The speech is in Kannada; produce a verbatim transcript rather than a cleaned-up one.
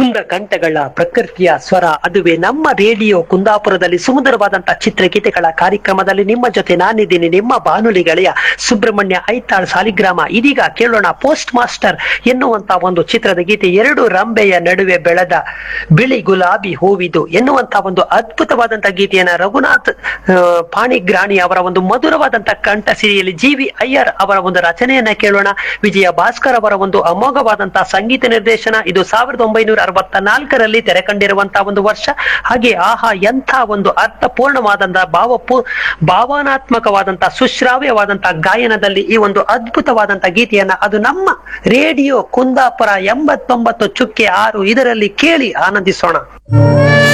ಕುಂದ ಕಂಠಗಳ ಪ್ರಕೃತಿಯ ಸ್ವರ, ಅದುವೇ ನಮ್ಮ ರೇಡಿಯೋ ಕುಂದಾಪುರದಲ್ಲಿ ಸುಮಧುರವಾದಂತಹ ಚಿತ್ರಗೀತೆಗಳ ಕಾರ್ಯಕ್ರಮದಲ್ಲಿ ನಿಮ್ಮ ಜೊತೆ ನಾನಿದ್ದೀನಿ, ನಿಮ್ಮ ಬಾನುಲಿ ಗೆಳೆಯ ಸುಬ್ರಹ್ಮಣ್ಯ ಐತಾಳ್ ಸಾಲಿಗ್ರಾಮ. ಇದೀಗ ಕೇಳೋಣ ಪೋಸ್ಟ್ ಮಾಸ್ಟರ್ ಎನ್ನುವಂತ ಒಂದು ಚಿತ್ರದ ಗೀತೆ. ಎರಡು ರಂಬೆಯ ನಡುವೆ ಬೆಳೆದ ಬಿಳಿ ಗುಲಾಬಿ ಹೂವಿದು ಎನ್ನುವಂತ ಒಂದು ಅದ್ಭುತವಾದಂತಹ ಗೀತೆಯನ್ನ ರಘುನಾಥ್ ಪಾಣಿಗ್ರಾಣಿ ಅವರ ಒಂದು ಮಧುರವಾದಂತಹ ಕಂಠ ಸಿರಿಯಲ್ಲಿ ಜಿ ವಿ ಅಯ್ಯರ್ ಅವರ ಒಂದು ರಚನೆಯನ್ನ ಕೇಳೋಣ. ವಿಜಯ ಭಾಸ್ಕರ್ ಅವರ ಒಂದು ಅಮೋಘವಾದಂತಹ ಸಂಗೀತ ನಿರ್ದೇಶನ. ಇದು ಸಾವಿರದ ಒಂಬೈನೂರ ಅರವತ್ತ ನಾಲ್ಕರಲ್ಲಿ ತೆರೆ ಕಂಡಿರುವಂತಹ ಒಂದು ವರ್ಷ. ಹಾಗೆ ಆಹಾ ಎಂಥ ಒಂದು ಅರ್ಥಪೂರ್ಣವಾದಂತಹ ಭಾವಪೂ ಭಾವನಾತ್ಮಕವಾದಂತಹ ಸುಶ್ರಾವ್ಯವಾದಂತಹ ಗಾಯನದಲ್ಲಿ ಈ ಒಂದು ಅದ್ಭುತವಾದಂತಹ ಗೀತೆಯನ್ನ ಅದು ನಮ್ಮ ರೇಡಿಯೋ ಕುಂದಾಪುರ ಎಂಬತ್ತೊಂಬತ್ತು ಚುಕ್ಕೆ ಆರು ಇದರಲ್ಲಿ ಕೇಳಿ ಆನಂದಿಸೋಣ.